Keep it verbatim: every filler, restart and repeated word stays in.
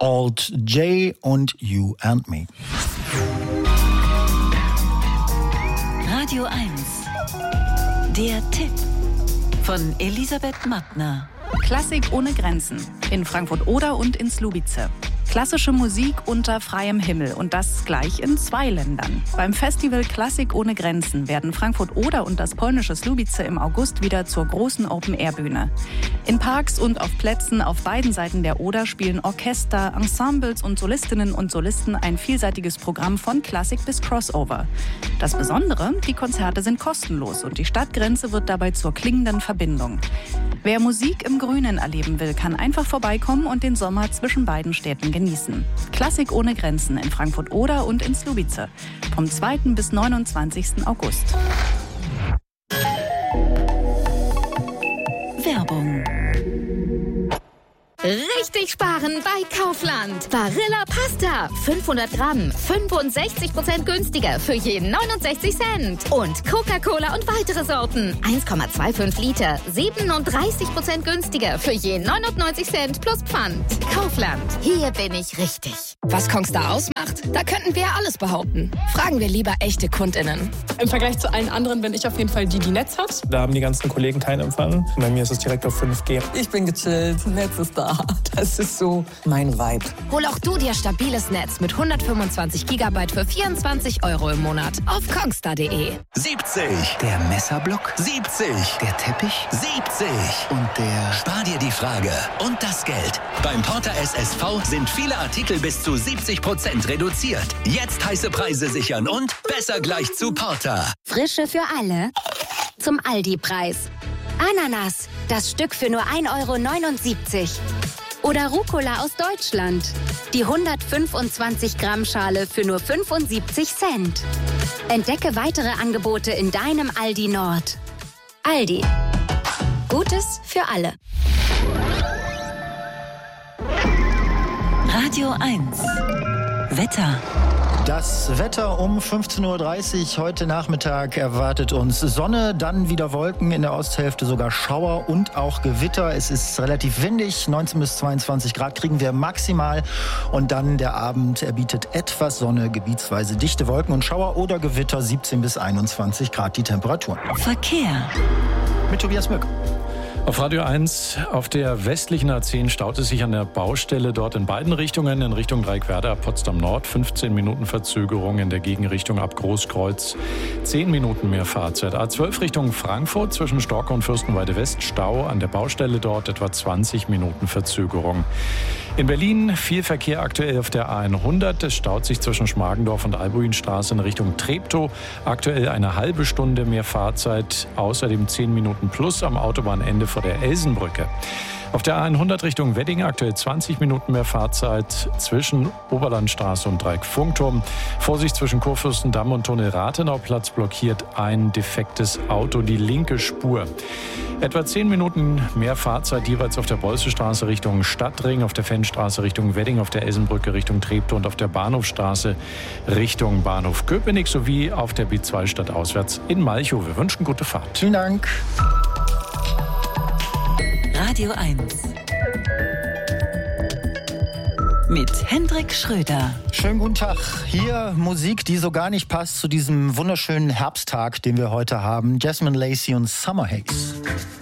Alt J und You and Me. Radio eins. Der Tipp von Elisabeth Mattner. Klassik ohne Grenzen. In Frankfurt-Oder und in Słubice. Klassische Musik unter freiem Himmel und das gleich in zwei Ländern. Beim Festival Klassik ohne Grenzen werden Frankfurt-Oder und das polnische Słubice im August wieder zur großen Open-Air-Bühne. In Parks und auf Plätzen auf beiden Seiten der Oder spielen Orchester, Ensembles und Solistinnen und Solisten ein vielseitiges Programm von Klassik bis Crossover. Das Besondere, die Konzerte sind kostenlos und die Stadtgrenze wird dabei zur klingenden Verbindung. Wer Musik im Grünen erleben will, kann einfach vorbeikommen und den Sommer zwischen beiden Städten genießen. Klassik ohne Grenzen in Frankfurt-Oder und in Słubice. Vom zweiten bis neunundzwanzigsten August. Werbung. Richtig sparen bei Kaufland. Barilla Pasta. fünfhundert Gramm. fünfundsechzig Prozent günstiger für jeden neunundsechzig Cent. Und Coca-Cola und weitere Sorten. eins Komma fünfundzwanzig Liter. siebenunddreißig Prozent günstiger für jeden neunundneunzig Cent plus Pfand. Kaufland. Hier bin ich richtig. Was Kongstar ausmacht? Da könnten wir alles behaupten. Fragen wir lieber echte KundInnen. Im Vergleich zu allen anderen bin ich auf jeden Fall die, die Netz hat. Da haben die ganzen Kollegen keinen Empfang. Bei mir ist es direkt auf fünf G. Ich bin gechillt. Netz ist da. Das ist so mein Vibe. Hol auch du dir stabiles Netz mit hundertfünfundzwanzig Gigabyte für vierundzwanzig Euro im Monat auf kongstar punkt de. siebzig. Der Messerblock. siebzig. Der Teppich. siebzig. Und der... Spar dir die Frage und das Geld. Beim Porter S S V sind viele Artikel bis zu siebzig Prozent reduziert. Jetzt heiße Preise sichern und besser gleich zu Porter. Frische für alle zum Aldi-Preis. Ananas, das Stück für nur ein Euro neunundsiebzig. Oder Rucola aus Deutschland, die hundertfünfundzwanzig Gramm Schale für nur fünfundsiebzig Cent. Entdecke weitere Angebote in deinem Aldi Nord. Aldi. Gutes für alle. Radio eins. Wetter. Das Wetter um fünfzehn Uhr dreißig heute Nachmittag erwartet uns Sonne, dann wieder Wolken, in der Osthälfte sogar Schauer und auch Gewitter. Es ist relativ windig, neunzehn bis zweiundzwanzig Grad kriegen wir maximal und dann der Abend, er bietet etwas Sonne, gebietsweise dichte Wolken und Schauer oder Gewitter, siebzehn bis einundzwanzig Grad die Temperaturen. Verkehr. Mit Tobias Mück. Auf Radio eins, auf der westlichen A zehn staut es sich an der Baustelle dort in beiden Richtungen, in Richtung Dreieckwerder, Potsdam Nord, fünfzehn Minuten Verzögerung, in der Gegenrichtung ab Großkreuz, zehn Minuten mehr Fahrzeit. A zwölf Richtung Frankfurt, zwischen Storke und Fürstenwalde West, Stau an der Baustelle dort, etwa zwanzig Minuten Verzögerung. In Berlin viel Verkehr aktuell auf der A hundert, es staut sich zwischen Schmargendorf und Albuinstraße in Richtung Treptow, aktuell eine halbe Stunde mehr Fahrzeit, außerdem zehn Minuten plus am Autobahnende vor der Elsenbrücke. Auf der A hundert Richtung Wedding aktuell zwanzig Minuten mehr Fahrzeit zwischen Oberlandstraße und Dreieck-Funkturm. Vorsicht zwischen Kurfürstendamm und Tunnel Rathenauplatz blockiert ein defektes Auto die linke Spur. Etwa zehn Minuten mehr Fahrzeit jeweils auf der Bolzstraße Richtung Stadtring, auf der Fennstraße Richtung Wedding, auf der Elsenbrücke Richtung Treptow und auf der Bahnhofstraße Richtung Bahnhof Köpenick sowie auf der B zwei stadtauswärts in Malchow. Wir wünschen gute Fahrt. Vielen Dank. Radio eins. Mit Hendrik Schröder. Schönen guten Tag. Hier Musik, die so gar nicht passt zu diesem wunderschönen Herbsttag, den wir heute haben. Jasmine Lacey und Summer Haze.